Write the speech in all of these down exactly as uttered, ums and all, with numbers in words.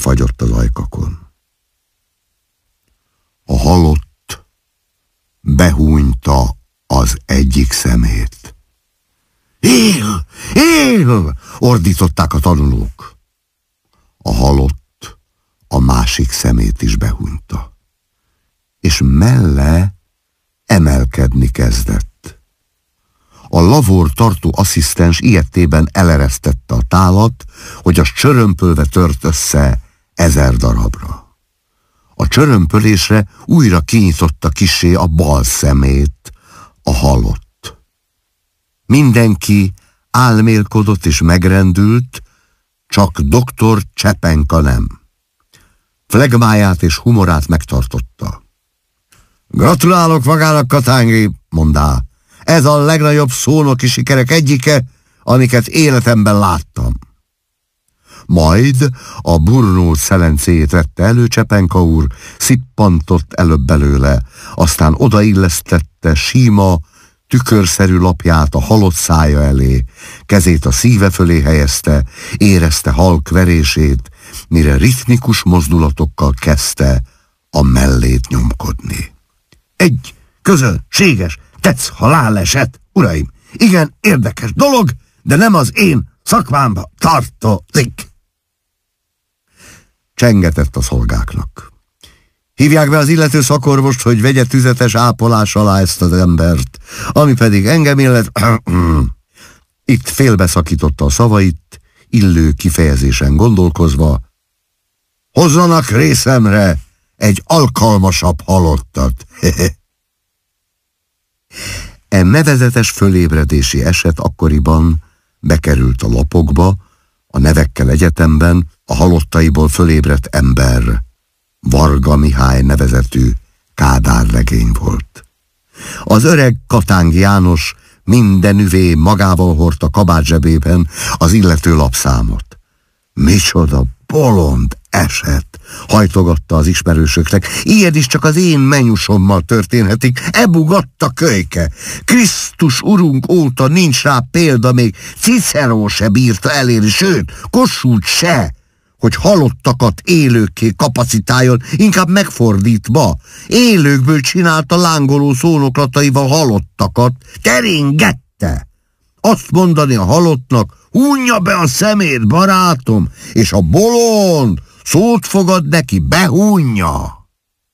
fagyott az ajkakon. A halott behúnyta az egyik szemét. Él! Él! Ordították a tanulók. A halott a másik szemét is behúnyta, és melle emelkedni kezdett. A lavor tartó asszisztens ilyettében eleresztette a tálat, hogy az csörömpölve tört össze ezer darabra. A csörömpölésre újra kinyitotta kissé a bal szemét a halott. Mindenki álmélkodott és megrendült, csak doktor Csepenka nem. Flegmáját és humorát megtartotta. Gratulálok magának, Katángi, mondá. Ez a legnagyobb szónoki sikerek egyike, amiket életemben láttam. Majd a burnó szelencéjét vette elő Csepenka úr, szippantott előbb belőle, aztán odaillesztette síma, tükörszerű lapját a halott szája elé, kezét a szíve fölé helyezte, érezte halk verését, mire ritmikus mozdulatokkal kezdte a mellét nyomkodni. Egy közönséges tetsz haláleset, uraim! Igen, érdekes dolog, de nem az én szakmámba tartozik. Csengetett a szolgáknak. Hívják be az illető szakorvost, hogy vegye tüzetes ápolás alá ezt az embert, ami pedig engem illet... Itt félbeszakította a szavait, illő kifejezésen gondolkozva. Hozzanak részemre egy alkalmasabb halottat. E nevezetes fölébredési eset akkoriban bekerült a lapokba, a nevekkel egyetemben a halottaiból fölébredt ember Varga Mihály nevezetű kádárlegény volt. Az öreg Katángi János mindenüvé magával hordta kabátzsebében az illető lapszámot. Micsoda bolond eset, hajtogatta az ismerősöknek. Ilyen is csak az én menyusommal történhetik. Ebugatta kölyke. Krisztus urunk óta nincs rá példa, még Cicero se bírta elérni, sőt, Kossuth se, hogy halottakat élőkké kapacitáljon, inkább megfordítva. Élőkből csinálta lángoló szónoklataival halottakat, teringette. Azt mondani a halottnak, hunja be a szemét, barátom, és a bolond szót fogad neki, behúnja.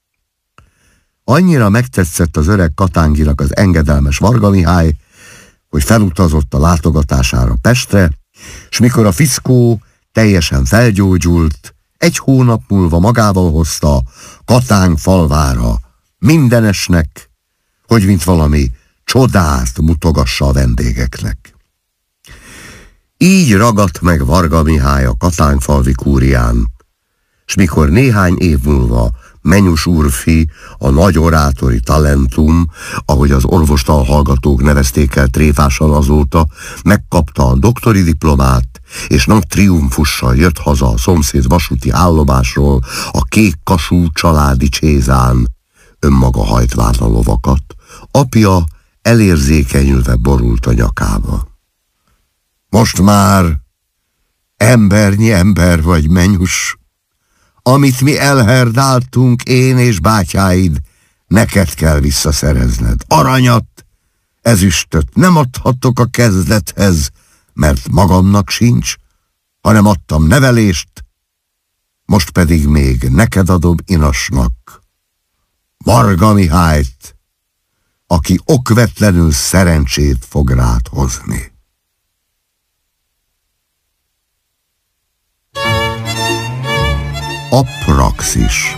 Annyira megtetszett az öreg Katánginak az engedelmes Varga Mihály, hogy felutazott a látogatására Pestre, s mikor a fickó teljesen felgyógyult, egy hónap múlva magával hozta Katáng falvára mindenesnek, hogy mint valami csodát mutogassa a vendégeknek. Így ragadt meg Varga Mihály a Katángfalvi kúrián, s mikor néhány év múlva Menyus úrfi, a nagy orátori talentum, ahogy az orvostal hallgatók nevezték el tréfásan azóta, megkapta a doktori diplomát, és nagy triumfussal jött haza a szomszéd vasúti állomásról a kék kasú családi csézán, önmaga hajtván a lovakat, apja elérzékenyülve borult a nyakába. Most már embernyi ember vagy, Menyus. Amit mi elherdáltunk, én és bátyáid, neked kell visszaszerezned. Aranyat, ezüstöt nem adhatok a kezdethez, mert magamnak sincs, hanem adtam nevelést, most pedig még neked adom inasnak, Varga Mihályt, aki okvetlenül szerencsét fog rád hozni. A praxis.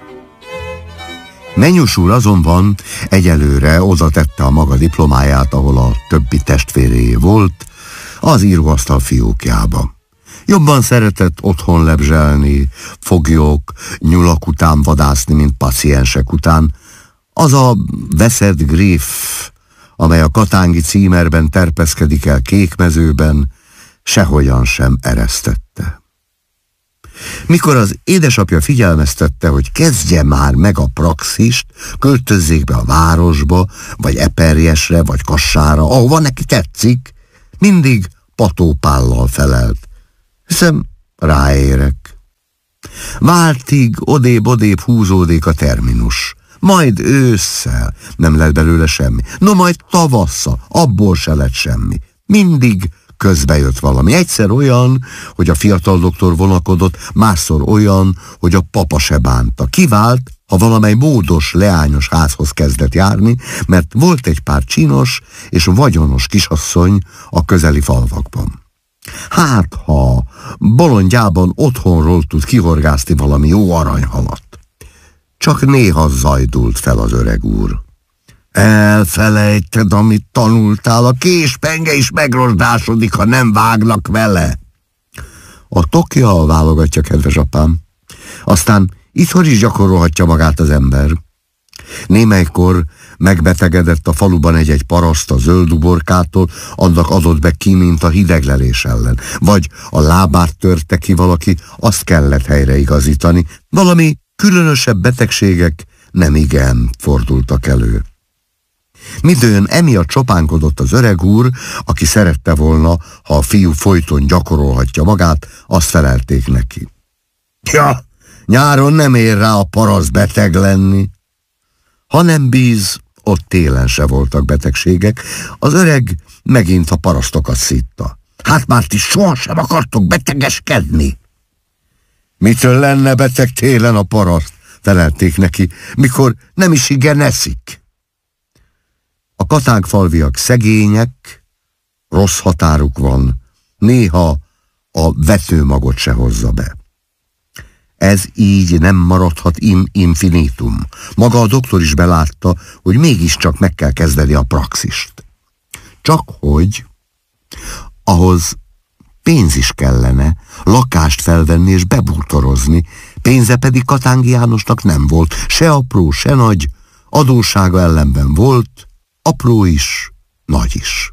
Menyus úr azonban egyelőre oda tette a maga diplomáját, ahol a többi testvéréjé volt, az íróasztal fiókjába. Jobban szeretett otthon lebzselni, foglyok, nyulak után vadászni, mint paciensek után. Az a veszett gréf, amely a katángi címerben terpeszkedik el kékmezőben, sehogyan sem eresztette. Mikor az édesapja figyelmeztette, hogy kezdje már meg a praxist, költözzék be a városba, vagy Eperjesre, vagy Kassára, ahova neki tetszik, mindig patópállal felelt. Hiszem, ráérek. Váltig odébb-odébb húzódik a terminus. Majd ősszel nem lett belőle semmi. No majd tavasszal, abból se lett semmi. Mindig közbe jött valami. Egyszer olyan, hogy a fiatal doktor vonakodott, másszor olyan, hogy a papa se bánta. Kivált, ha valamely módos, leányos házhoz kezdett járni, mert volt egy pár csinos és vagyonos kisasszony a közeli falvakban. Hát, ha bolondjában otthonról tud kihorgászni valami jó aranyhalat. Csak néha zajdult fel az öreg úr. Elfelejted, amit tanultál, a késpenge is megrosdásodik, ha nem vágnak vele. A tokja válogatja, kedves apám. Aztán itthon is gyakorolhatja magát az ember. Némelykor megbetegedett a faluban egy-egy paraszt a zöld uborkától, annak adott be kimint a hideglelés ellen. Vagy a lábát törte ki valaki, azt kellett helyreigazítani. Valami különösebb betegségek nem igen fordultak elő. Midőn emiatt csopánkodott az öreg úr, aki szerette volna, ha a fiú folyton gyakorolhatja magát, azt felelték neki. Ja, nyáron nem ér rá a paraszt beteg lenni. Ha nem bíz, ott télen se voltak betegségek, az öreg megint a parasztokat szitta. Hát már ti sohasem akartok betegeskedni. Mitől lenne beteg télen a paraszt? Felelték neki, mikor nem is igen eszik. A katánkfalviak szegények, rossz határuk van, néha a vetőmagot se hozza be. Ez így nem maradhat in infinitum. Maga a doktor is belátta, hogy mégiscsak meg kell kezdeni a praxist. Csak hogy ahhoz pénz is kellene, lakást felvenni és bebútorozni, pénze pedig Katángi Jánosnak nem volt, se apró, se nagy, adóssága ellenben volt, apró is, nagy is.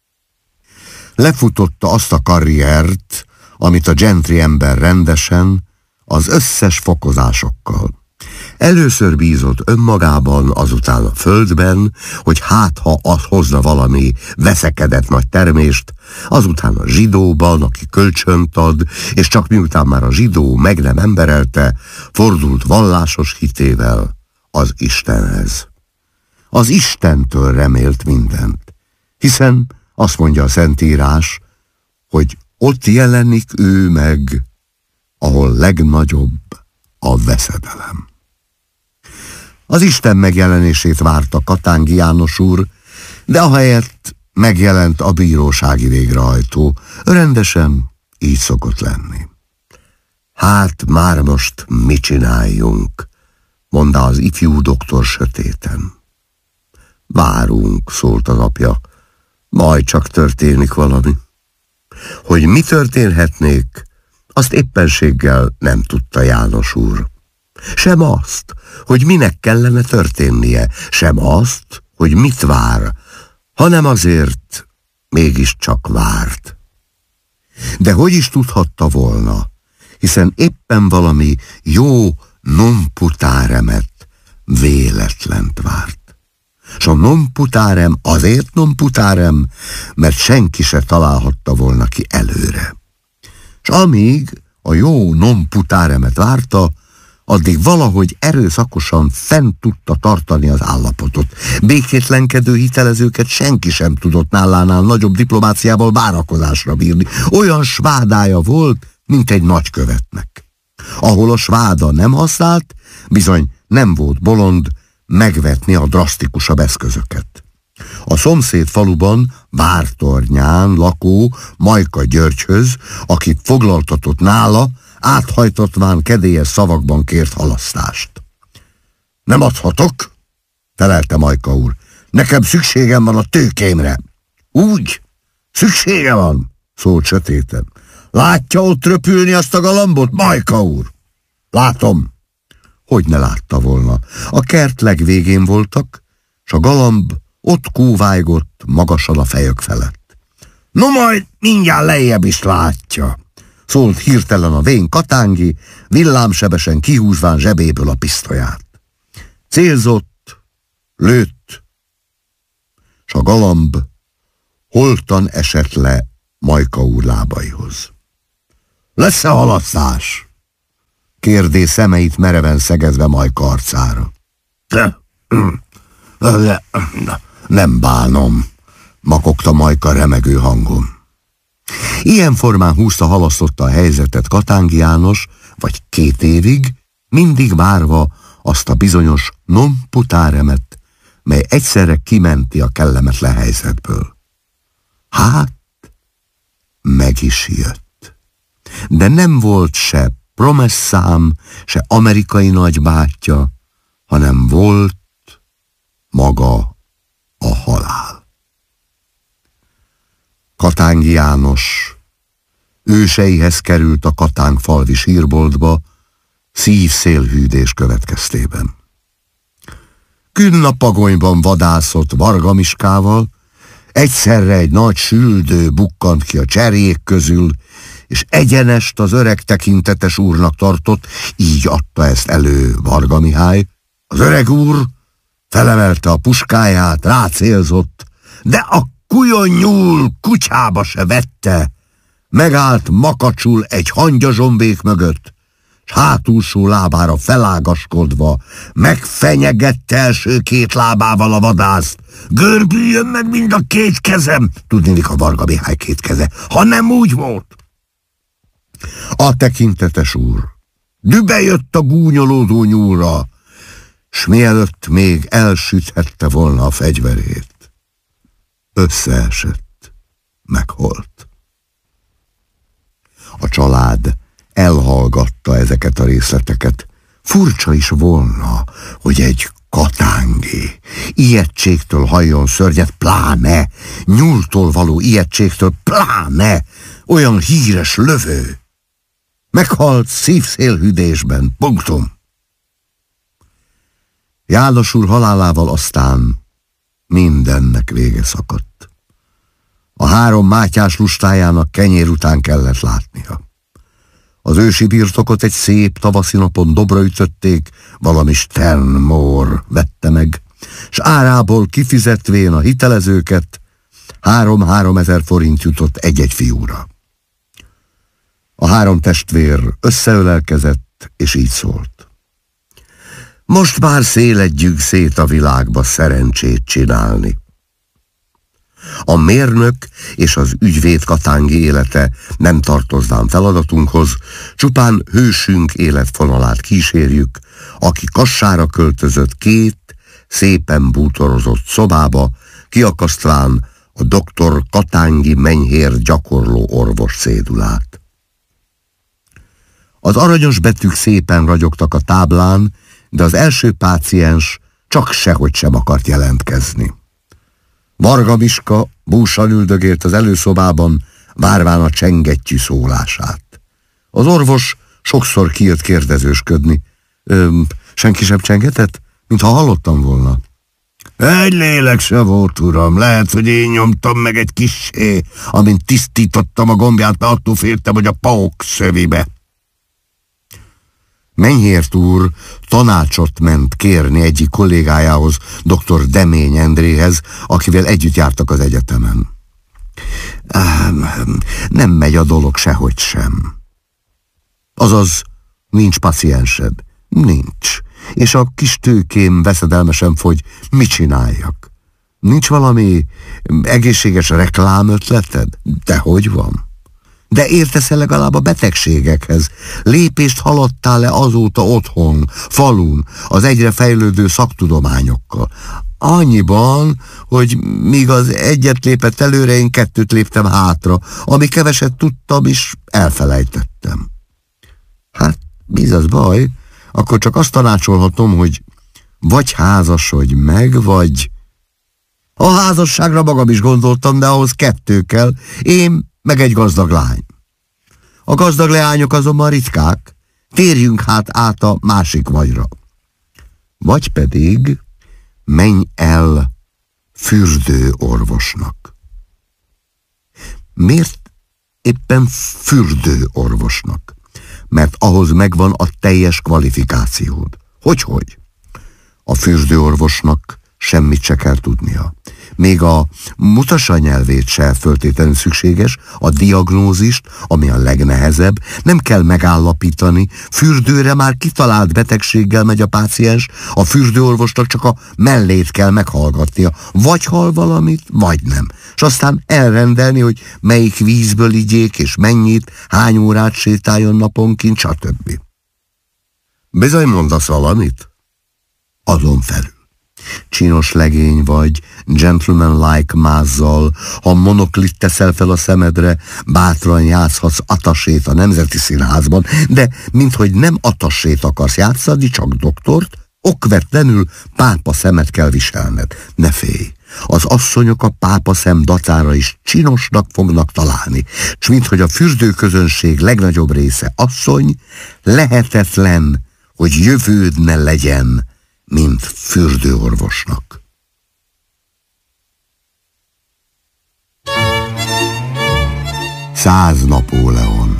Lefutotta azt a karriert, amit a gentry ember rendesen, az összes fokozásokkal. Először bízott önmagában, azután a földben, hogy hát ha az hozna valami veszekedett nagy termést, azután a zsidóban, aki kölcsönt ad, és csak miután már a zsidó meg nem emberelte, fordult vallásos hitével az Istenhez. Az Istentől remélt mindent, hiszen azt mondja a Szentírás, hogy ott jelenik ő meg, ahol legnagyobb a veszedelem. Az Isten megjelenését várta Katángi János úr, de ahelyett megjelent a bírósági végrehajtó. Rendesen így szokott lenni. Hát már most mit csináljunk, mondta az ifjú doktor sötéten. Várunk, szólt az apja, majd csak történik valami. Hogy mi történhetnék, azt éppenséggel nem tudta János úr. Sem azt, hogy minek kellene történnie, sem azt, hogy mit vár, hanem azért mégiscsak várt. De hogy is tudhatta volna, hiszen éppen valami jó non putáremet, véletlent várt. S a non putárem azért non putárem, mert senki se találhatta volna ki előre. S amíg a jó non putáremet várta, addig valahogy erőszakosan fent tudta tartani az állapotot. Békétlenkedő hitelezőket senki sem tudott nálánál nagyobb diplomáciával várakozásra bírni. Olyan svádája volt, mint egy nagykövetnek. Ahol a sváda nem használt, bizony nem volt bolond megvetni a drasztikusabb eszközöket. A szomszéd faluban, Vártornyán lakó Majka Györgyhöz, akit foglaltatott nála, áthajtatván kedélyes szavakban kért halasztást. Nem adhatok, felelte Majka úr. Nekem szükségem van a tőkémre. Úgy? Szüksége van, szólt sötéten. Látja ott röpülni azt a galambot, Majka úr? Látom. Hogy ne látta volna? A kert legvégén voltak, s a galamb ott kúvájgott magasan a fejök felett. No majd mindjárt lejjebb is látja, szólt hirtelen a vén Katángi, villámsebesen kihúzván zsebéből a pisztolyát. Célzott, lőtt, s a galamb holtan esett le Majka úr lábaihoz. Lesz-e halasztás? kérdés szemeit mereven szegezve Majka arcára. Nem bánom, makogta Majka remegő hangon. Ilyen formán húzta, halasztotta a helyzetet Katángi János, vagy két évig, mindig várva azt a bizonyos non putáremet, mely egyszerre kimenti a kellemetlen helyzetből. Hát, meg is jött. De nem volt se promesszám, se amerikai nagybátyja, hanem volt maga a halál. Katángi János őseihez került a Katáng falvi sírboltba szívszélhűdés következtében. Künnapagonyban vadászott Varga Miskával, egyszerre egy nagy süldő bukkant ki a cserjék közül, és egyenest az öreg tekintetes úrnak tartott, így adta ezt elő Varga Mihály. Az öreg úr felemelte a puskáját, rácélzott, de a kujon nyúl kutyába se vette. Megállt makacsul egy hangyazsombék mögött, s hátulsó lábára felágaskodva megfenyegette első két lábával a vadászt. Görbüljön meg mind a két kezem, tudnélik a Varga Mihály két keze, ha nem úgy volt. A tekintetes úr dübe jött a gúnyolódó nyúlra, s mielőtt még elsüthette volna a fegyverét, összeesett, meghalt. A család elhallgatta ezeket a részleteket. Furcsa is volna, hogy egy Katángi ijegységtől halljon szörnyet, pláne nyúltól való ijegységtől, pláne olyan híres lövő. Meghalt szívszélhűdésben, punktum. János úr halálával aztán mindennek vége szakadt. A három Mátyás lustájának kenyér után kellett látnia. Az ősi birtokot egy szép tavaszi napon dobra ütötték, valami Sternmór vette meg, s árából kifizetvén a hitelezőket három-három ezer forint jutott egy-egy fiúra. A három testvér összeölelkezett, és így szólt. Most már széledjük szét a világba szerencsét csinálni. A mérnök és az ügyvéd Katángi élete nem tartoznám feladatunkhoz, csupán hősünk életfonalát kísérjük, aki Kassára költözött két szépen bútorozott szobába, kiakasztván a doktor Katángi Menyhér gyakorló orvos cédulát. Az aranyos betűk szépen ragyogtak a táblán, de az első páciens csak sehogy sem akart jelentkezni. Varga Miska búsan üldögélt az előszobában, várván a csengettyű szólását. Az orvos sokszor kijött kérdezősködni. Ö, senki sem csengetett? Mintha hallottam volna. Egy lélek se volt, uram. Lehet, hogy én nyomtam meg egy kissé, amint tisztítottam a gombját, mert attól féltem, hogy a pauk szövibe. Menyhért úr tanácsot ment kérni egyik kollégájához, doktor Demény Endréhez, akivel együtt jártak az egyetemen. Nem megy a dolog sehogy sem. Azaz, nincs paciensed. Nincs. És a kis tőkém veszedelmesen fogy, mit csináljak? Nincs valami egészséges reklámötleted? Dehogy van. De értesz-e legalább a betegségekhez? Lépést haladtál-e azóta otthon, falun, az egyre fejlődő szaktudományokkal? Annyiban, hogy míg az egyet lépett előre, én kettőt léptem hátra, ami keveset tudtam is elfelejtettem. Hát, mi az baj? Akkor csak azt tanácsolhatom, hogy vagy házasodj meg, vagy... A házasságra magam is gondoltam, de ahhoz kettő kell, én meg egy gazdag lány. A gazdag leányok azonban ritkák, térjünk hát át a másik vagyra. Vagy pedig menj el fürdőorvosnak. Miért éppen fürdőorvosnak? Mert ahhoz megvan a teljes kvalifikációd. Hogyhogy? A fürdőorvosnak semmit se kell tudnia. Még a mutassa nyelvét se föltétlenül szükséges, a diagnózist, ami a legnehezebb, nem kell megállapítani, fürdőre már kitalált betegséggel megy a páciens, a fürdőorvosnak csak a mellét kell meghallgatnia, vagy hall valamit, vagy nem, és aztán elrendelni, hogy melyik vízből igyék, és mennyit, hány órát sétáljon naponként, stb. Bizony mondasz valamit? Azon felül. Csinos legény vagy, gentleman-like mázzal, ha monoklit teszel fel a szemedre, bátran játszhatsz atasét a Nemzeti Színházban, de minthogy nem atasét akarsz játszani, csak doktort, okvetlenül pápa szemet kell viselned. Ne félj, az asszonyok a pápa szem dacára is csinosnak fognak találni, s minthogy a fürdőközönség legnagyobb része asszony, lehetetlen, hogy jövőd ne legyen, mint fürdőorvosnak. Száz Napóleon.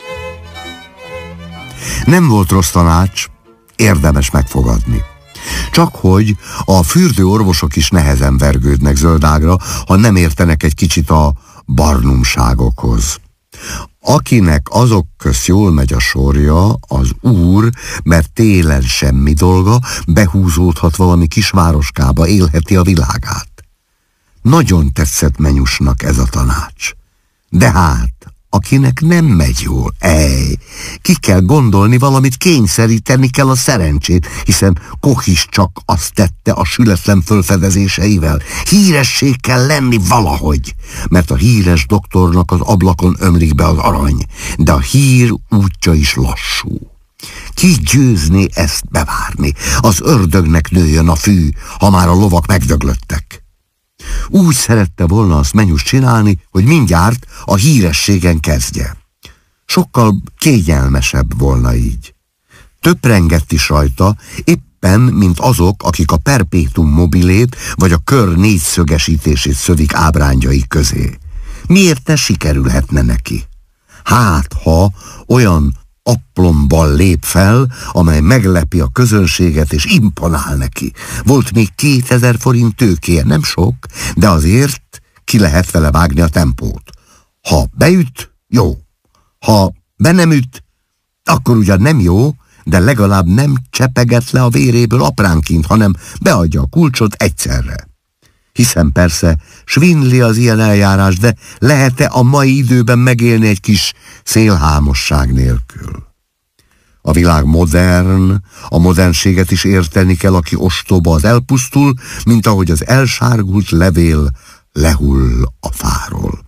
Nem volt rossz tanács, érdemes megfogadni. Csak hogy a fürdőorvosok is nehezen vergődnek zöldágra, ha nem értenek egy kicsit a barnumságokhoz. Akinek azok közt jól megy a sorja, az úr, mert télen semmi dolga, behúzódhat valami kisvároskába, élheti a világát. Nagyon tetszett Menyusnak ez a tanács. De hát, akinek nem megy jól, ej, ki kell gondolni valamit, kényszeríteni kell a szerencsét, hiszen Koch is csak azt tette a sületlen fölfedezéseivel. Híresség kell lenni valahogy, mert a híres doktornak az ablakon ömlik be az arany, de a hír útja is lassú. Ki győzné ezt bevárni? Az ördögnek nőjön a fű, ha már a lovak megdöglöttek. Úgy szerette volna azt Menyus csinálni, hogy mindjárt a hírességen kezdje. Sokkal kényelmesebb volna így. Töprengett is rajta, éppen, mint azok, akik a perpétum mobilét vagy a kör négyszögesítését szövik ábrányai közé. Miért ne sikerülhetne neki? Hát, ha olyan aplomban lép fel, amely meglepi a közönséget és imponál neki. Volt még kétezer forint tőkéje, nem sok, de azért ki lehet vele vágni a tempót. Ha beüt, jó. Ha be nem üt, akkor ugyan nem jó, de legalább nem csepeget le a véréből apránként, hanem beadja a kulcsot egyszerre. Hiszen persze svindli az ilyen eljárás, de lehet-e a mai időben megélni egy kis szélhámosság nélkül? A világ modern, a modernséget is érteni kell, aki ostoba, az elpusztul, mint ahogy az elsárgult levél lehull a fáról.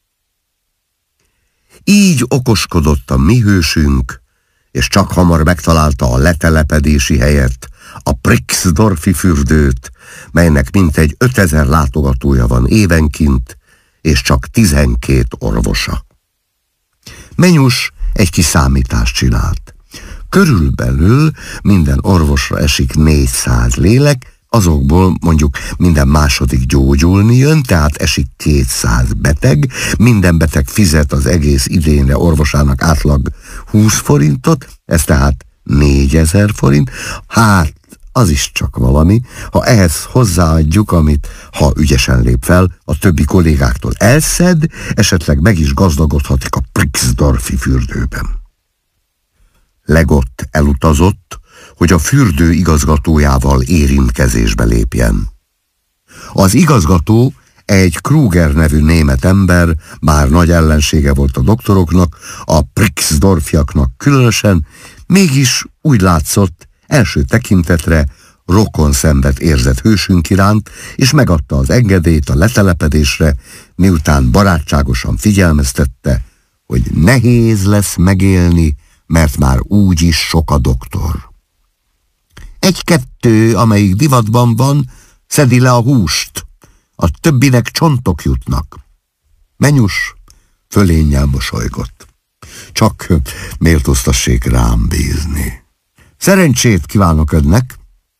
Így okoskodott a mi hősünk, és csak hamar megtalálta a letelepedési helyet, a Brixdorfi fürdőt, melynek mintegy ötezer látogatója van évenként, és csak tizenkét orvosa. Menyus egy kis számítást csinált. Körülbelül minden orvosra esik négyszáz lélek, azokból mondjuk minden második gyógyulni jön, tehát esik kétszáz beteg, minden beteg fizet az egész idénre orvosának átlag húsz forintot, ez tehát négyezer forint, hát az is csak valami, ha ehhez hozzáadjuk, amit, ha ügyesen lép fel, a többi kollégáktól elszed, esetleg meg is gazdagodhatik a Brixdorfi fürdőben. Legott elutazott, hogy a fürdő igazgatójával érintkezésbe lépjen. Az igazgató egy Kruger nevű német ember, bár nagy ellensége volt a doktoroknak, a Brixdorfiaknak különösen, mégis úgy látszott, első tekintetre rokon szenvet érzett hősünk iránt, és megadta az engedélyt a letelepedésre, miután barátságosan figyelmeztette, hogy nehéz lesz megélni, mert már úgyis sok a doktor. Egy-kettő, amelyik divatban van, szedi le a húst, a többinek csontok jutnak. Menyus fölénnyel mosolygott. Csak méltóztassék rám bízni. Szerencsét kívánok önnek!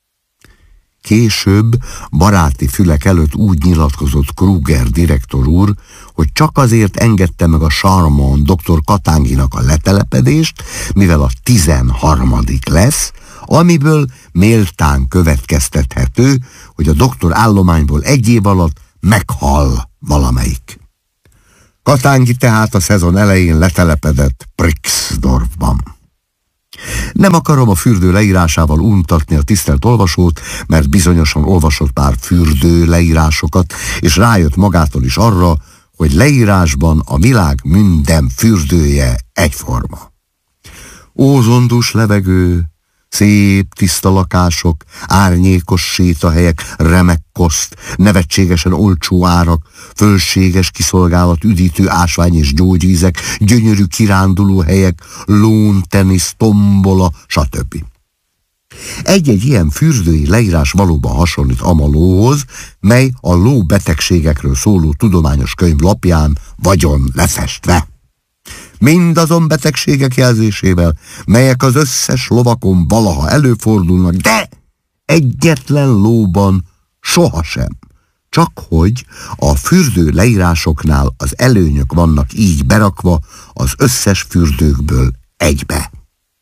Később baráti fülek előtt úgy nyilatkozott Kruger direktor úr, hogy csak azért engedte meg a Charmant doktor Katánginak a letelepedést, mivel a tizenharmadik lesz, amiből méltán következtethető, hogy a doktor állományból egy év alatt meghal valamelyik. Katángi tehát a szezon elején letelepedett Brixdorfban. Nem akarom a fürdő leírásával untatni a tisztelt olvasót, mert bizonyosan olvasott pár fürdő leírásokat, és rájött magától is arra, hogy leírásban a világ minden fürdője egyforma. Ózondus levegő, szép, tiszta lakások, árnyékos sétahelyek, remek koszt, nevetségesen olcsó árak, fölséges kiszolgálat, üdítő ásvány és gyógyvízek, gyönyörű kirándulóhelyek, lón, tenisz, tombola, stb. Egy-egy ilyen fürdői leírás valóban hasonlít Amalóhoz, mely a ló betegségekről szóló tudományos könyv lapján vagyon lefestve. Mindazon betegségek jelzésével, melyek az összes lovakon valaha előfordulnak, de egyetlen lóban sohasem. Csak hogy a fürdő leírásoknál az előnyök vannak így berakva az összes fürdőkből egybe.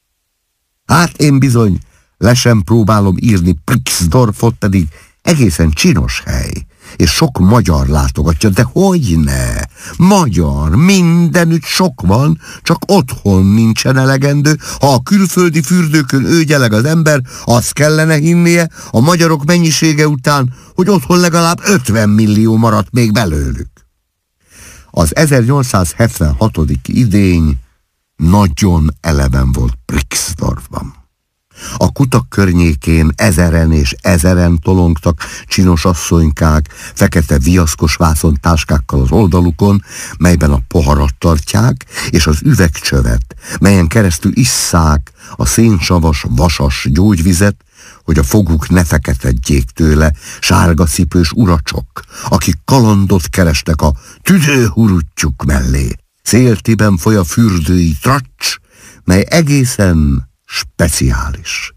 Hát én bizony le sem próbálom írni Brixdorfot, pedig egészen csinos hely, és sok magyar látogatja, de hogyne? Magyar, mindenütt sok van, csak otthon nincsen elegendő. Ha a külföldi fürdőkön őgyeleg az ember, azt kellene hinnie a magyarok mennyisége után, hogy otthon legalább ötven millió maradt még belőlük. Az ezernyolcszázhetvenhatodik idény nagyon eleven volt Brixdorfban. A kutak környékén ezeren és ezeren tolongtak csinos asszonykák, fekete viaszkos vászontáskákkal az oldalukon, melyben a poharat tartják, és az üvegcsövet, melyen keresztül isszák a szénsavas, vasas gyógyvizet, hogy a foguk ne feketedjék tőle, sárga cipős uracsok, akik kalandot keresnek a tüdőhuruttyuk mellé. Széltiben foly a fürdői tracs, mely egészen speciális.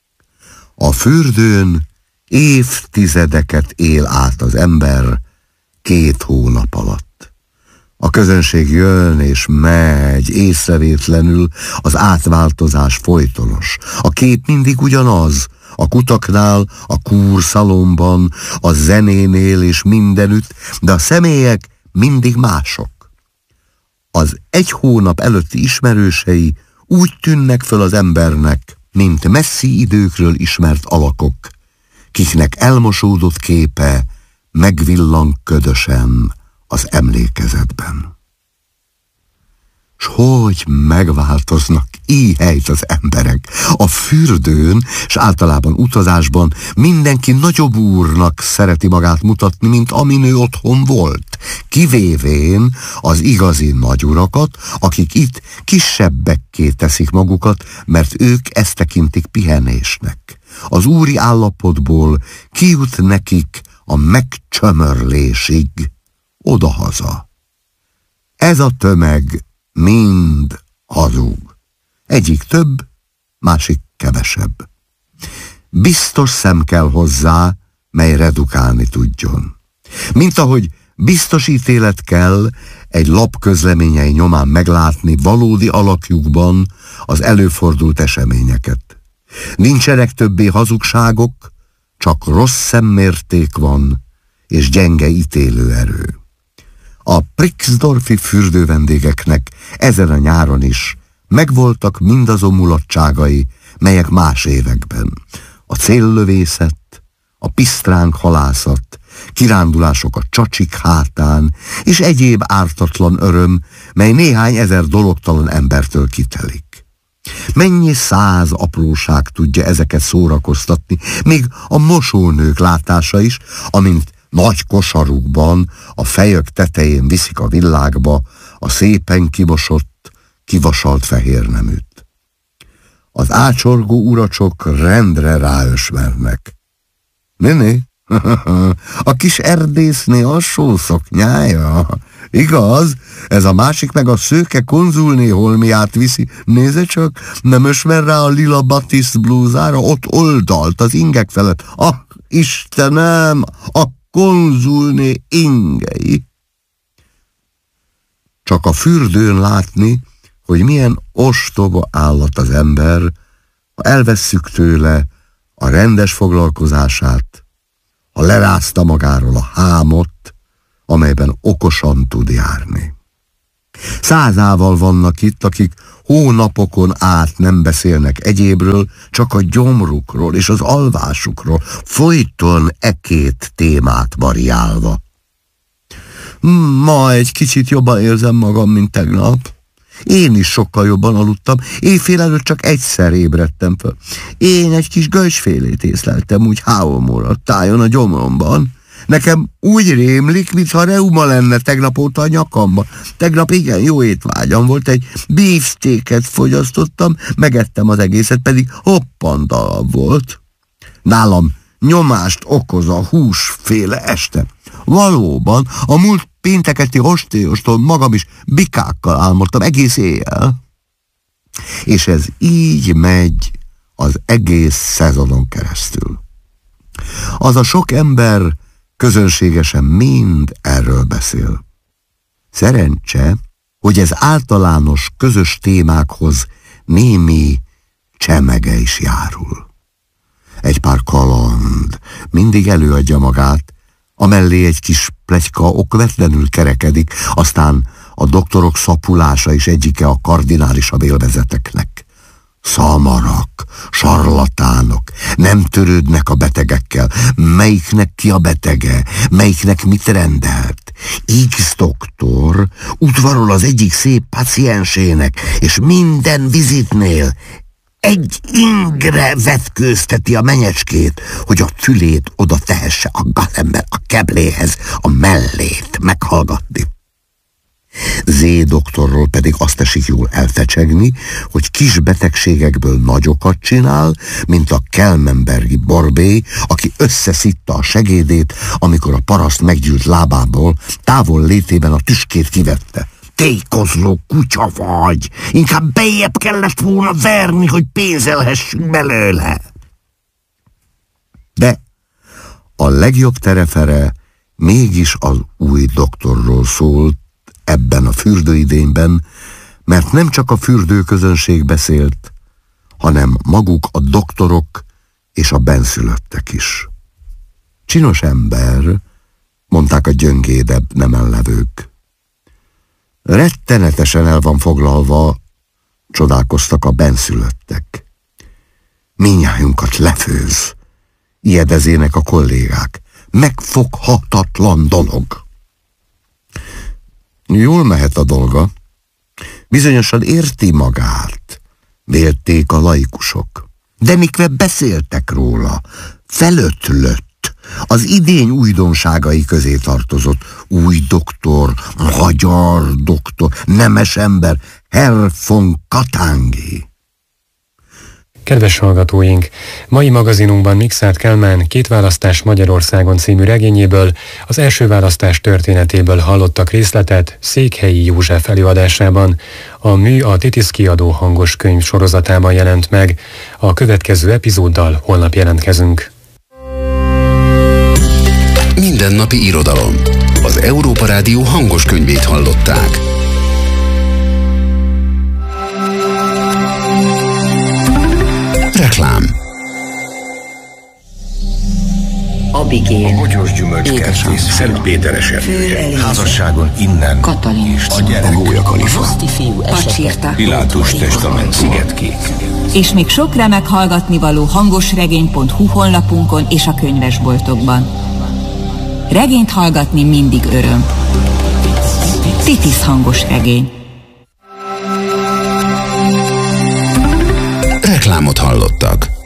A fürdőn évtizedeket él át az ember két hónap alatt. A közönség jön és megy észrevétlenül, az átváltozás folytonos. A kép mindig ugyanaz, a kutaknál, a kúrszalomban, a zenénél és mindenütt, de a személyek mindig mások. Az egy hónap előtti ismerősei úgy tűnnek föl az embernek, mint messzi időkről ismert alakok, kiknek elmosódott képe megvillan ködösen az emlékezetben. S hogy megváltoznak íhelyt az emberek. A fürdőn, s általában utazásban mindenki nagyobb úrnak szereti magát mutatni, mint aminő otthon volt, kivévén az igazi nagyurakat, akik itt kisebbekké teszik magukat, mert ők ezt tekintik pihenésnek. Az úri állapotból kijut nekik a megcsömörlésig odahaza. Ez a tömeg mind hazug. Egyik több, másik kevesebb. Biztos szem kell hozzá, mely redukálni tudjon. Mint ahogy biztos ítélet kell egy lap közleményei nyomán meglátni valódi alakjukban az előfordult eseményeket. Nincsenek többé hazugságok, csak rossz szemmérték van, és gyenge ítélőerő. A Brixdorfi fürdővendégeknek ezen a nyáron is megvoltak mindazon mulatságai, melyek más években. A céllövészet, a pisztránk halászat, kirándulások a csacsik hátán, és egyéb ártatlan öröm, mely néhány ezer dologtalan embertől kitelik. Mennyi száz apróság tudja ezeket szórakoztatni, még a mosónők látása is, amint nagy kosarukban a fejök tetején viszik a világba a szépen kimosott, kivasalt fehér neműt. Az ácsorgó uracsok rendre ráösmernek. Néné, a kis erdészné alsó szoknyája. Igaz, ez a másik meg a szőke konzulné holmiát viszi. Nézze csak, nem ösmer rá a lila batiszt blúzára, ott oldalt az ingek felett. Ah, Istenem, a konzulné ingei. Csak a fürdőn látni, hogy milyen ostoba állat az ember, ha elvesszük tőle a rendes foglalkozását, ha lerázta magáról a hámot, amelyben okosan tud járni. Százával vannak itt, akik hónapokon át nem beszélnek egyébről, csak a gyomrukról és az alvásukról, folyton e két témát variálva. Ma egy kicsit jobban érzem magam, mint tegnap. Én is sokkal jobban aludtam, éjfél előtt csak egyszer ébredtem föl. Én egy kis gölcsfélét észleltem úgy háomóra a tájon a gyomromban. Nekem úgy rémlik, mintha reuma lenne tegnap óta a nyakamban. Tegnap igen jó étvágyam volt, egy beefsteaket fogyasztottam, megettem az egészet, pedig hoppant darab volt. Nálam nyomást okoz a húsféle este. Valóban, a múlt pénteketi ostéostól magam is bikákkal álmodtam egész éjjel. És ez így megy az egész szezonon keresztül. Az a sok ember közönségesen mind erről beszél. Szerencse, hogy ez általános közös témákhoz némi csemege is járul. Egy pár kaland mindig előadja magát, amellé egy kis pletyka okvetlenül kerekedik, aztán a doktorok szapulása is egyike a kardinálisabb élvezeteknek. Szamarak, sarlatánok, nem törődnek a betegekkel, melyiknek ki a betege, melyiknek mit rendelt. X doktor udvarol az egyik szép paciensének, és minden vizitnél egy ingre vetkőzteti a menyecskét, hogy a fülét oda tehesse a galember a kebléhez, a mellét meghallgatni. Z doktorról pedig azt esik jól elfecsegni, hogy kis betegségekből nagyokat csinál, mint a kelmenbergi Borbély, aki összeszitta a segédét, amikor a paraszt meggyűlt lábából távol létében a tüskét kivette. Tékozló kutya vagy! Inkább bejjebb kellett volna verni, hogy pénzelhessünk belőle. De a legjobb terefere mégis az új doktorról szólt ebben a fürdőidényben, mert nem csak a fürdőközönség beszélt, hanem maguk a doktorok és a benszülöttek is. Csinos ember, mondták a gyöngédebb nemenlevők. Rettenetesen el van foglalva, csodálkoztak a benszülöttek. Mindnyájunkat lefőz, ijedezének a kollégák. Megfoghatatlan dolog. Jól mehet a dolga. Bizonyosan érti magát, vélték a laikusok. De mikve beszéltek róla, felötlött. Az idény újdonságai közé tartozott. Új doktor, magyar doktor, nemes ember, Herr von Katangi. Kedves hallgatóink, mai magazinunkban Mikszáth Kálmán Két választás Magyarországon című regényéből, az első választás történetéből hallottak részletet Székhelyi József előadásában. A mű a Titisz Kiadó hangos könyv sorozatában jelent meg. A következő epizóddal holnap jelentkezünk. Mindennapi irodalom. Az Európa Rádió hangos könyvét hallották. Reklám. Abigail, a bogyós gyümölcskertész, Szent Péteres előre, házasságon innen, Katalin, a gyerek, a Roszti fiú esete, Pilátus testament, Szigetkék. És még sok remek hallgatnivaló hangosregény pont hu honlapunkon és a könyvesboltokban. Regényt hallgatni mindig öröm. Titisz hangos regény. Reklámot hallottak.